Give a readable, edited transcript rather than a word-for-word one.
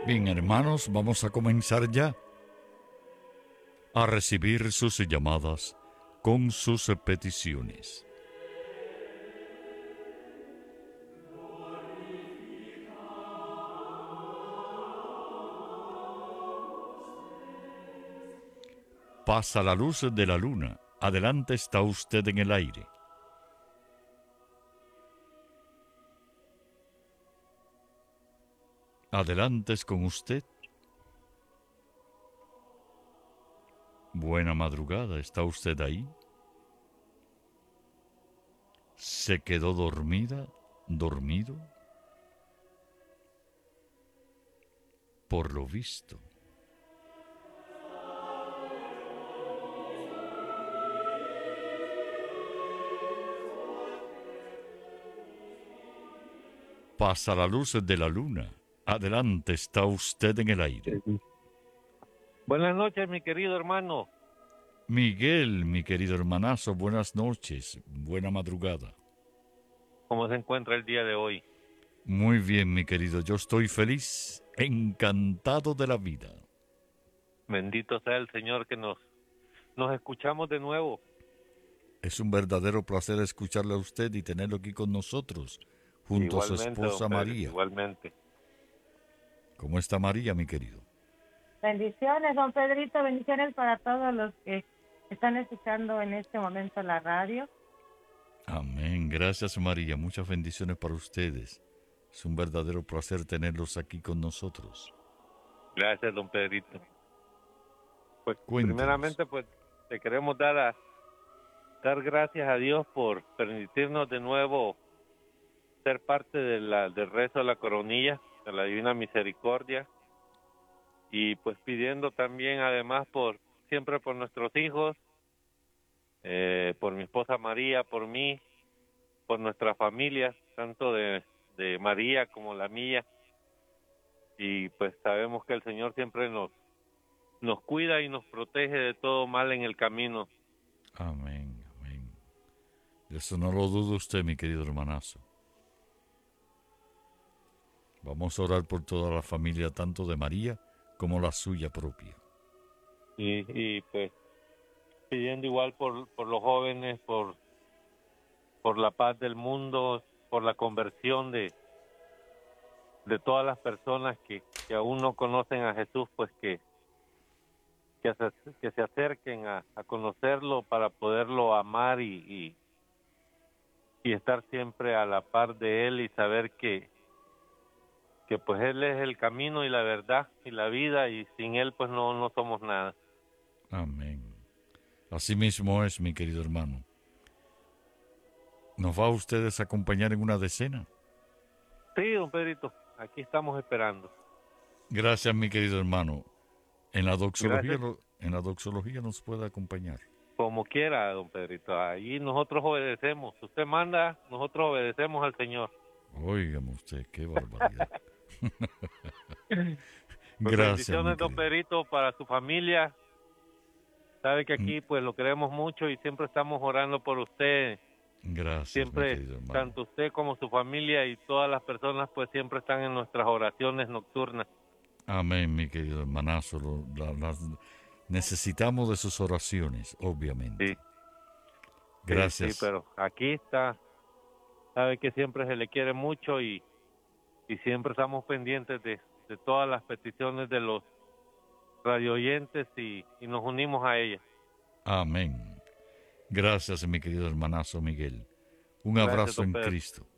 Bien, hermanos, vamos a comenzar ya a recibir sus llamadas con sus peticiones. Pasa la luz de la luna. Adelante, está usted en el aire. Adelante es con usted. Buena madrugada, ¿está usted ahí? ¿Se quedó dormida, dormido? Por lo visto. Pasa la luz de la luna. Adelante, está usted en el aire. Buenas noches, mi querido hermano. Miguel, mi querido hermanazo, buenas noches, buena madrugada. ¿Cómo se encuentra el día de hoy? Muy bien, mi querido, yo estoy feliz, encantado de la vida. Bendito sea el Señor que nos escuchamos de nuevo. Es un verdadero placer escucharle a usted y tenerlo aquí con nosotros, junto a su Igualmente, don esposa Pedro, María. igualmente. ¿Cómo está María, mi querido? Bendiciones, don Pedrito, bendiciones para todos los que están escuchando en este momento la radio. Amén, gracias María, muchas bendiciones para ustedes. Es un verdadero placer tenerlos aquí con nosotros. Gracias, don Pedrito. Pues Cuéntenos. primeramente, pues te queremos dar gracias a Dios por permitirnos de nuevo ser parte del rezo de la coronilla, de la Divina Misericordia, y pues pidiendo también además siempre por nuestros hijos, por mi esposa María, por mí, por nuestra familia, tanto de María como la mía, y pues sabemos que el Señor siempre nos cuida y nos protege de todo mal en el camino. Amén, amén. De eso no lo dudo usted, mi querido hermanazo. Vamos a orar por toda la familia, tanto de María como la suya propia. Y pues pidiendo igual por los jóvenes, por la paz del mundo, por la conversión de todas las personas que aún no conocen a Jesús, pues que se acerquen a conocerlo para poderlo amar y estar siempre a la par de él y saber que pues él es el camino y la verdad y la vida, y sin él pues no somos nada. Amén. Así mismo es, mi querido hermano. ¿Nos va a ustedes a acompañar en una decena? Sí, don Pedrito, aquí estamos esperando. Gracias, mi querido hermano. Gracias. En la doxología nos puede acompañar. Como quiera, don Pedrito, ahí nosotros obedecemos. Usted manda, nosotros obedecemos al Señor. Óigame usted, qué barbaridad. Pues Gracias, mi bendiciones, don querido. Pedrito, para su familia. Sabe que Mm, aquí pues lo queremos mucho y siempre estamos orando por usted. Gracias, mi Siempre, querido hermano. tanto usted como su familia y todas las personas pues siempre están en nuestras oraciones nocturnas. Amén, mi querido hermanazo. Necesitamos de sus oraciones, Sí, obviamente. sí, Gracias. pero aquí está. Sabe que siempre se le quiere mucho y siempre estamos pendientes de todas las peticiones de los radio oyentes y nos unimos a ellas. Amén. Gracias, mi querido hermanazo Miguel. Un Gracias, abrazo don en Pedro. Cristo.